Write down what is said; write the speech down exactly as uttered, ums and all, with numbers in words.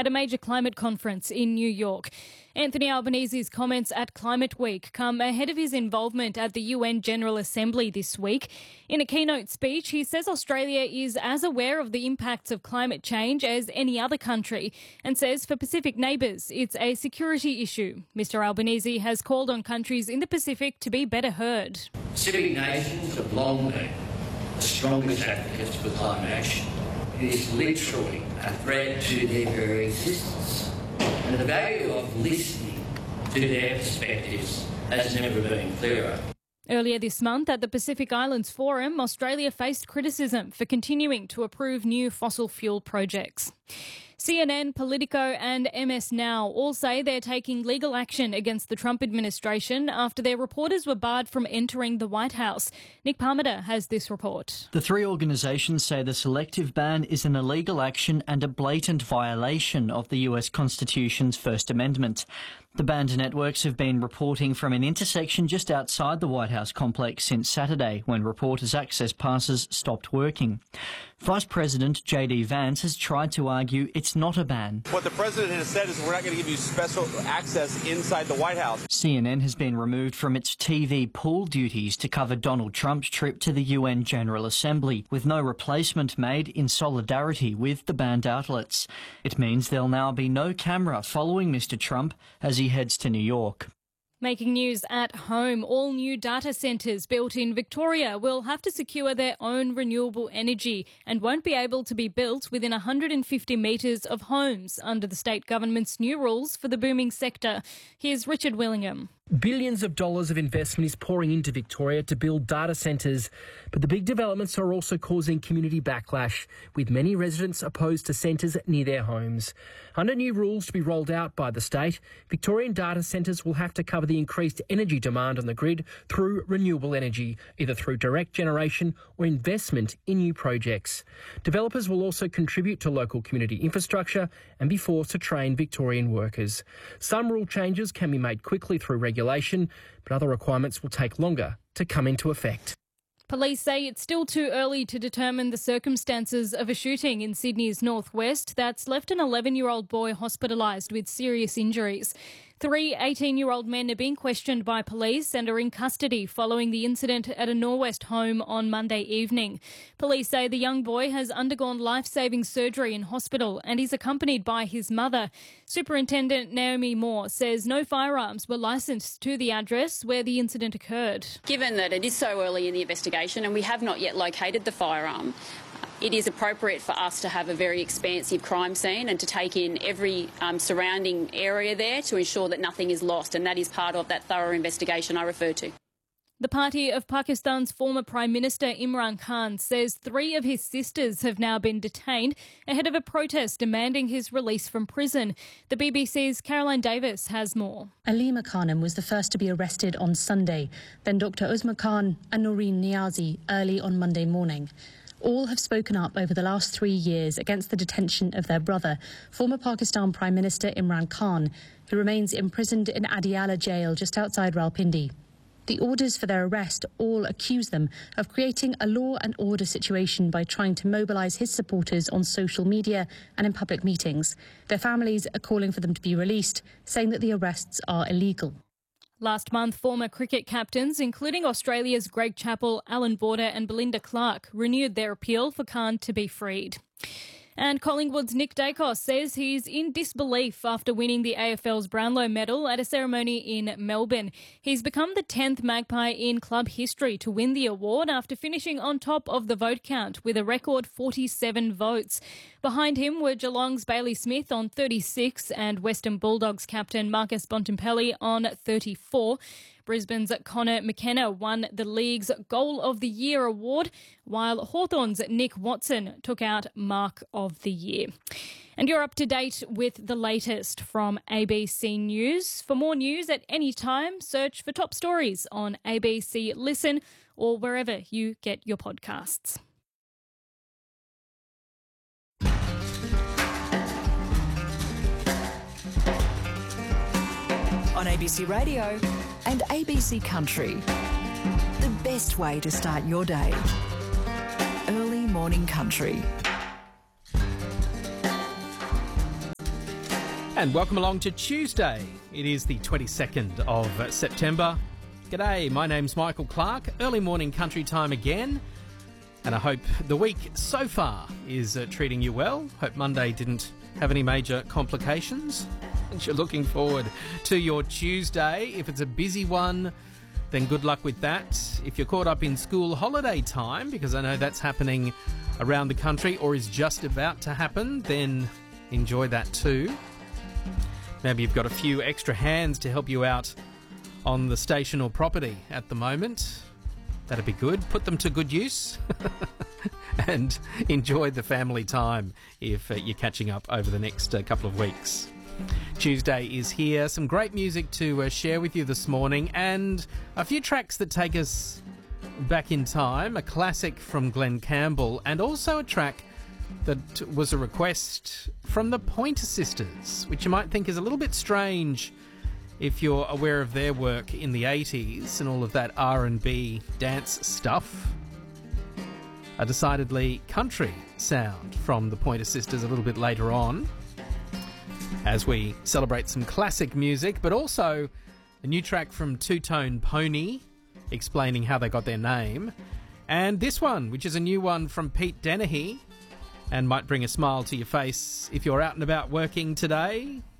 at a major climate conference in New York. Anthony Albanese's comments at Climate Week come ahead of his involvement at the U N General Assembly this week. In a keynote speech, he says Australia is as aware of the impacts of climate change as any other country and says for Pacific neighbours it's a security issue. Mister Albanese has called on countries in the Pacific to be better heard. Pacific nations have long been the strongest advocates for climate action. It is literally a threat to their very existence. And the value of listening to their perspectives has never been clearer. Earlier this month at the Pacific Islands Forum, Australia faced criticism for continuing to approve new fossil fuel projects. C N N, Politico and M S Now all say they're taking legal action against the Trump administration after their reporters were barred from entering the White House. Nick Parmiter has this report. The three organisations say the selective ban is an illegal action and a blatant violation of the U S Constitution's First Amendment. The banned networks have been reporting from an intersection just outside the White House complex since Saturday, when reporters' access passes stopped working. Vice President J D Vance has tried to argue it's not a ban. What the president has said is we're not going to give you special access inside the White House. C N N has been removed from its T V pool duties to cover Donald Trump's trip to the U N General Assembly, with no replacement made in solidarity with the banned outlets. It means there'll now be no camera following Mister Trump as he heads to New York. Making news at home, all new data centres built in Victoria will have to secure their own renewable energy and won't be able to be built within one hundred fifty metres of homes under the state government's new rules for the booming sector. Here's Richard Willingham. Billions of dollars of investment is pouring into Victoria to build data centres, but the big developments are also causing community backlash, with many residents opposed to centres near their homes. Under new rules to be rolled out by the state, Victorian data centres will have to cover the increased energy demand on the grid through renewable energy, either through direct generation or investment in new projects. Developers will also contribute to local community infrastructure and be forced to train Victorian workers. Some rule changes can be made quickly through regulation, but other requirements will take longer to come into effect. Police say it's still too early to determine the circumstances of a shooting in Sydney's northwest that's left an eleven-year-old boy hospitalised with serious injuries. Three eighteen-year-old men are being questioned by police and are in custody following the incident at a Norwest home on Monday evening. Police say the young boy has undergone life-saving surgery in hospital and is accompanied by his mother. Superintendent Naomi Moore says no firearms were licensed to the address where the incident occurred. Given that it is so early in the investigation and we have not yet located the firearm, it is appropriate for us to have a very expansive crime scene and to take in every um, surrounding area there to ensure that nothing is lost, and that is part of that thorough investigation I referred to. The party of Pakistan's former Prime Minister Imran Khan says three of his sisters have now been detained ahead of a protest demanding his release from prison. The B B C's Caroline Davis has more. Alima Khanum was the first to be arrested on Sunday, then Doctor Uzma Khan and Noreen Niazi early on Monday morning. All have spoken up over the last three years against the detention of their brother, former Pakistan Prime Minister Imran Khan, who remains imprisoned in Adiala jail just outside Rawalpindi. The orders for their arrest all accuse them of creating a law and order situation by trying to mobilise his supporters on social media and in public meetings. Their families are calling for them to be released, saying that the arrests are illegal. Last month, former cricket captains, including Australia's Greg Chappell, Alan Border and Belinda Clark, renewed their appeal for Khan to be freed. And Collingwood's Nick Dacos says he's in disbelief after winning the A F L's Brownlow medal at a ceremony in Melbourne. He's become the tenth Magpie in club history to win the award after finishing on top of the vote count with a record forty-seven votes. Behind him were Geelong's Bailey Smith on thirty-six and Western Bulldogs captain Marcus Bontempelli on thirty-four. Brisbane's Connor McKenna won the league's Goal of the Year award, while Hawthorn's Nick Watson took out Mark of the Year. And you're up to date with the latest from A B C News. For more news at any time, search for Top Stories on A B C Listen or wherever you get your podcasts. On A B C Radio and A B C Country. The best way to start your day. Early morning country. And welcome along to Tuesday. It is the twenty-second of September. G'day, my name's Michael Clark. Early morning country time again. And I hope the week so far is uh, treating you well. Hope Monday didn't have any major complications. And you're looking forward to your Tuesday. If it's a busy one, then good luck with that. If you're caught up in school holiday time, because I know that's happening around the country or is just about to happen, then enjoy that too. Maybe you've got a few extra hands to help you out on the station or property at the moment. That'd be good. Put them to good use and enjoy the family time if uh, you're catching up over the next uh, couple of weeks. Tuesday is here. Some great music to uh, share with you this morning and a few tracks that take us back in time. A classic from Glenn Campbell and also a track that was a request from the Pointer Sisters, which you might think is a little bit strange if you're aware of their work in the eighties and all of that R and B dance stuff. A decidedly country sound from the Pointer Sisters a little bit later on, as we celebrate some classic music, but also a new track from Two Tone Pony, explaining how they got their name, and this one, which is a new one from Pete Dennehy, and might bring a smile to your face if you're out and about working today.